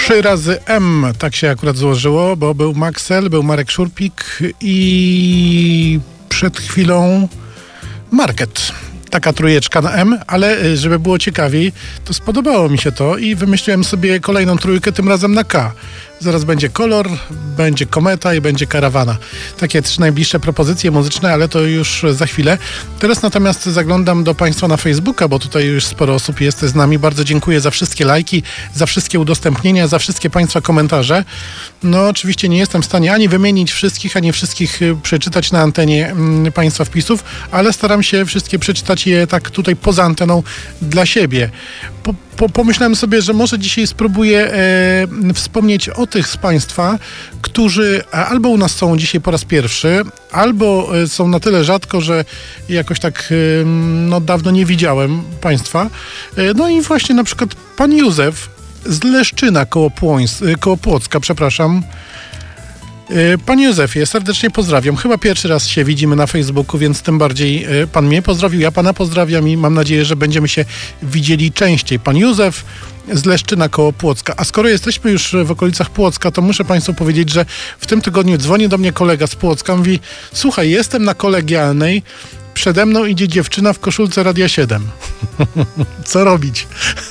3 razy M, tak się akurat złożyło, bo był Maxel, był Marek Szurpik i przed chwilą Market. Taka trójeczka na M, ale żeby było ciekawiej, to spodobało mi się to i wymyśliłem sobie kolejną trójkę, tym razem na K. Zaraz będzie Kolor, będzie Kometa i będzie Karawana. Takie 3 najbliższe propozycje muzyczne, ale to już za chwilę. Teraz natomiast zaglądam do Państwa na Facebooka, bo tutaj już sporo osób jest z nami. Bardzo dziękuję za wszystkie lajki, za wszystkie udostępnienia, za wszystkie Państwa komentarze. No oczywiście nie jestem w stanie ani wymienić wszystkich, ani wszystkich przeczytać na antenie Państwa wpisów, ale staram się wszystkie przeczytać je tak tutaj poza anteną dla siebie. Pomyślałem sobie, że może dzisiaj spróbuję wspomnieć o tych z Państwa, którzy albo u nas są dzisiaj po raz pierwszy, albo są na tyle rzadko, że jakoś tak dawno nie widziałem Państwa. No i właśnie na przykład pan Józef z Leszczyna koło Płocka, przepraszam. Panie Józefie, serdecznie pozdrawiam. Chyba pierwszy raz się widzimy na Facebooku, więc tym bardziej pan mnie pozdrowił, ja pana pozdrawiam i mam nadzieję, że będziemy się widzieli częściej. Pan Józef z Leszczyna koło Płocka. A skoro jesteśmy już w okolicach Płocka, to muszę Państwu powiedzieć, że w tym tygodniu dzwoni do mnie kolega z Płocka, mówi: słuchaj, jestem na Kolegialnej, przede mną idzie dziewczyna w koszulce Radia 7. Co robić?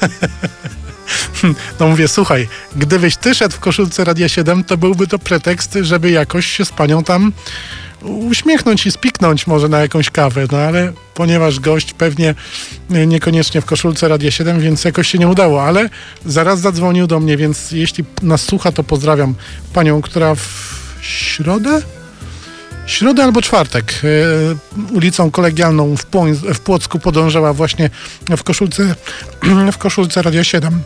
No mówię, słuchaj, gdybyś ty szedł w koszulce Radia 7, to byłby to pretekst, żeby jakoś się z panią tam uśmiechnąć i spiknąć może na jakąś kawę, no ale ponieważ gość pewnie niekoniecznie w koszulce Radia 7, więc jakoś się nie udało, ale zaraz zadzwonił do mnie, więc jeśli nas słucha, to pozdrawiam panią, która w środę albo czwartek ulicą Kolegialną w Płocku podążała właśnie w koszulce Radia 7.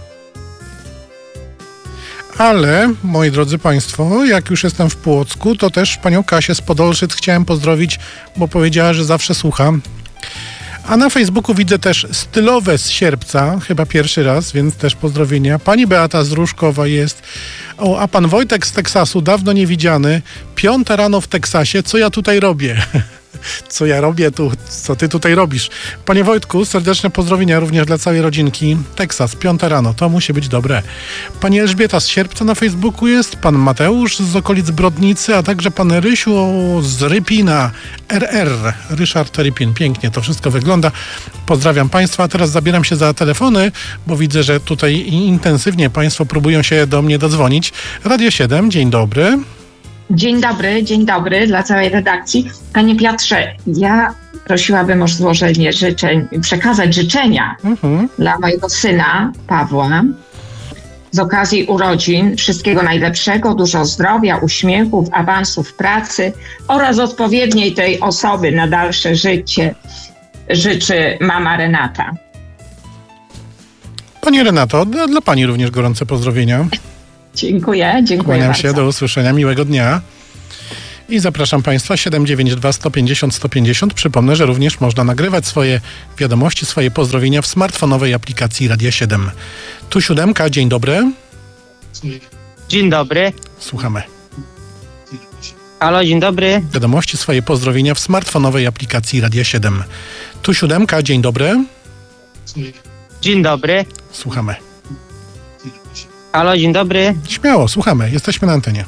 Ale, moi drodzy Państwo, jak już jestem w Płocku, to też panią Kasię z Podolszyc chciałem pozdrowić, bo powiedziała, że zawsze słucha. A na Facebooku widzę też Stylowe z Sierpca, chyba pierwszy raz, więc też pozdrowienia. Pani Beata z Różkowa jest. O, a pan Wojtek z Teksasu, dawno nie widziany. 5 rano w Teksasie, co ja tutaj robię? Co ja robię tu? Co ty tutaj robisz? Panie Wojtku, serdeczne pozdrowienia również dla całej rodzinki. Teksas, 5 rano, to musi być dobre. Pani Elżbieta z Sierpca na Facebooku jest, pan Mateusz z okolic Brodnicy, a także pan Rysiu z Rypina, RR, Ryszard Rypin. Pięknie to wszystko wygląda. Pozdrawiam Państwa. Teraz zabieram się za telefony, bo widzę, że tutaj intensywnie Państwo próbują się do mnie dodzwonić. Radio 7, dzień dobry. Dzień dobry dla całej redakcji. Panie Piotrze, ja prosiłabym o złożenie życzeń, przekazać życzenia dla mojego syna Pawła z okazji urodzin. Wszystkiego najlepszego, dużo zdrowia, uśmiechów, awansów w pracy oraz odpowiedniej tej osoby na dalsze życie życzy mama Renata. Pani Renato, dla pani również gorące pozdrowienia. Dziękuję Kłaniam bardzo. się, do usłyszenia, miłego dnia. I zapraszam Państwa 792 150 150. Przypomnę, że również można nagrywać swoje wiadomości, swoje pozdrowienia w smartfonowej aplikacji Radia 7. Tu 7, dzień dobry. Dzień dobry. Słuchamy. Halo, dzień dobry. Wiadomości, swoje pozdrowienia w smartfonowej aplikacji Radia 7. Tu 7, dzień dobry. Dzień dobry. Słuchamy. Halo, dzień dobry. Śmiało, słuchamy. Jesteśmy na antenie.